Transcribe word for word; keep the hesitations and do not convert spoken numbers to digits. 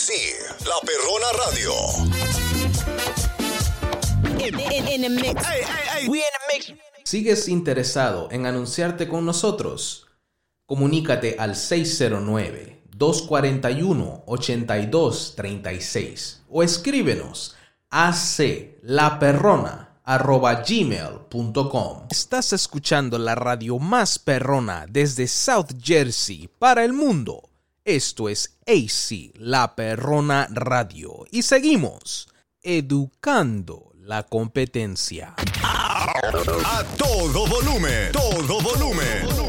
Sí, La Perrona Radio. In, in, in the mix. Hey, hey, hey. We in the mix. ¿Sigues interesado en anunciarte con nosotros? Comunícate al seis cero nueve, dos cuatro uno, ocho dos tres seis o escríbenos a aclaperrona arroba gmail punto com. Estás escuchando la radio más perrona desde South Jersey para el mundo. Esto es A C, La Perrona Radio. Y seguimos educando la competencia. A todo volumen, todo volumen.